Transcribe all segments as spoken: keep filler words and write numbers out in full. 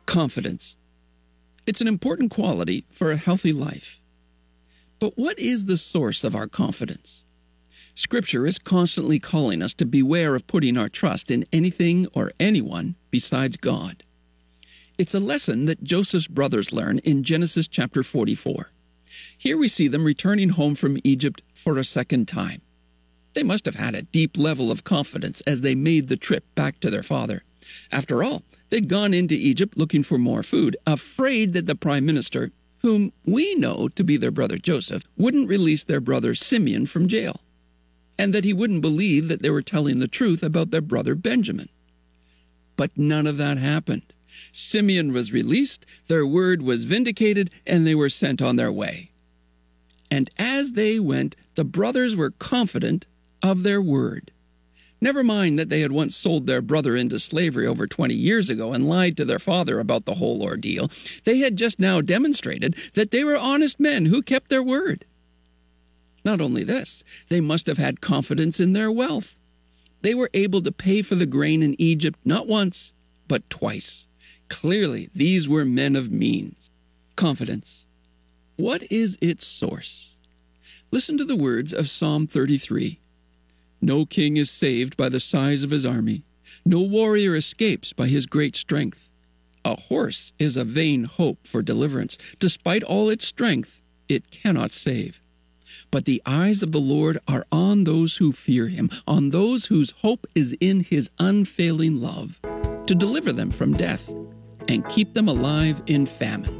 Confidence. It's an important quality for a healthy life. But what is the source of our confidence? Scripture is constantly calling us to beware of putting our trust in anything or anyone besides God. It's a lesson that Joseph's brothers learn in Genesis chapter forty-four. Here we see them returning home from Egypt for a second time. They must have had a deep level of confidence as they made the trip back to their father. After all, they'd gone into Egypt looking for more food, afraid that the prime minister, whom we know to be their brother Joseph, wouldn't release their brother Simeon from jail, and that he wouldn't believe that they were telling the truth about their brother Benjamin. But none of that happened. Simeon was released, their word was vindicated, and they were sent on their way. And as they went, the brothers were confident of their word. Never mind that they had once sold their brother into slavery over twenty years ago and lied to their father about the whole ordeal. They had just now demonstrated that they were honest men who kept their word. Not only this, they must have had confidence in their wealth. They were able to pay for the grain in Egypt not once, but twice. Clearly, these were men of means. Confidence. What is its source? Listen to the words of Psalm thirty-three. No king is saved by the size of his army. No warrior escapes by his great strength. A horse is a vain hope for deliverance. Despite all its strength, it cannot save. But the eyes of the Lord are on those who fear him, on those whose hope is in his unfailing love, to deliver them from death and keep them alive in famine.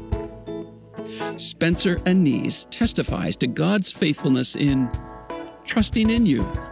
Spencer Anise testifies to God's faithfulness in trusting in you.